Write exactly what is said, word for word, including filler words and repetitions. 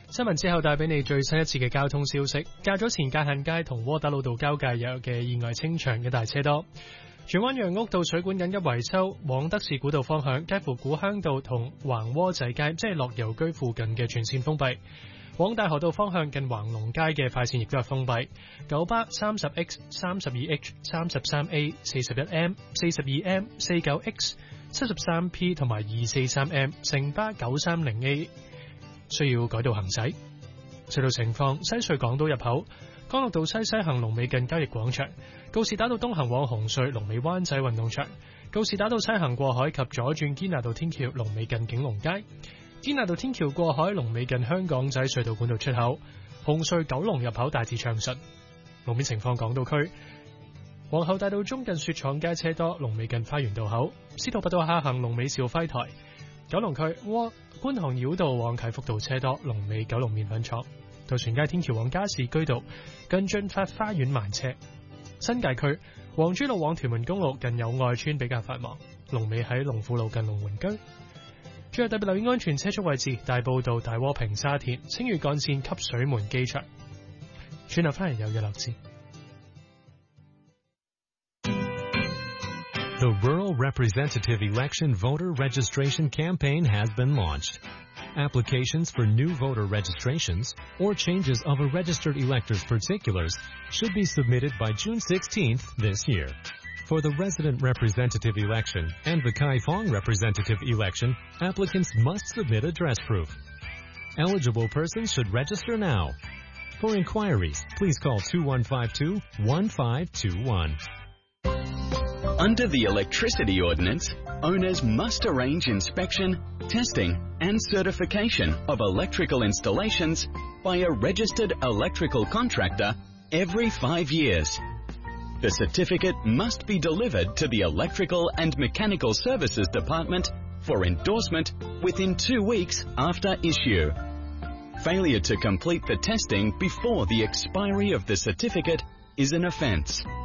新聞之後帶俾你最新一次嘅交通消息。較早前界限街同窩打老道交界有嘅意外清場嘅大車多。荃灣楊屋道水管緊急維修，往德士古道方向介乎古香道同橫窩仔街，即係樂悠居附近嘅全線封閉。往大河道方向近橫龍街嘅快線亦都係封閉。九巴三十 X、三十二 H、三十三 A、四十一 M、四十二 M、四九 X、七十三 P 同埋二四三 M、城巴九三零 A 需要改道行駛。隧道情況：西隧港島入口，干諾道西西行龍尾近交易廣場；告士打道東行往紅隧龍尾灣仔運動場；告士打道西行過海及左轉堅拿道天橋龍尾近景隆街。堅拿道天橋過海龍尾近香港仔隧道管道出口，紅隧九龍入口大致暢順。路面情況：港島區皇后大道中近雪廠街車多，龍尾近花園道口；司徒拔道下行龍尾兆輝台。九龍區窩觀塘繞道往啟福道車多，龍尾九龍麵粉廠。渡船街天橋往加士居道近駿發花園慢車。新界區黃珠路往屯門公路近友愛村比較繁忙，龍尾喺龍富路近龍門居。最後特別留意安全車速位置：大埔道、大窩坪、沙田、青嶼幹線、汲水門機場。轉頭翻嚟有日落字。 The Rural Representative Election Voter Registration Campaign has been launched. Applications for new voter registrations or changes of a registered elector's particulars should be submitted by June sixteenth this year. For the resident representative election and the Kaifong representative election, applicants must submit address proof. Eligible persons should register now. For inquiries, please call two one five two, one five two one. Under the Electricity Ordinance, owners must arrange inspection, testing and certification of electrical installations by a registered electrical contractor every five years. The certificate must be delivered to the Electrical and Mechanical Services Department for endorsement within two weeks after issue. Failure to complete the testing before the expiry of the certificate is an offence.